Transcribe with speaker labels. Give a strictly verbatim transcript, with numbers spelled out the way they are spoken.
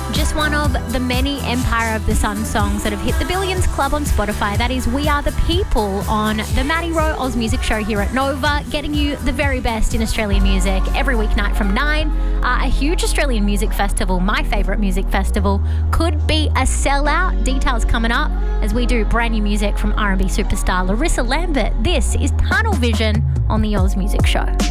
Speaker 1: Just one of the many Empire of the Sun songs that have hit the Billions Club on Spotify. That is We Are the People on the Maddie Rowe Oz Music Show here at Nova, getting you the very best in Australian music every weeknight from nine. Uh, a huge Australian music festival, my favourite music festival, could be a sellout. Details coming up as we do brand new music from R and B superstar Larissa Lambert. This is Tunnel Vision on the Oz Music Show.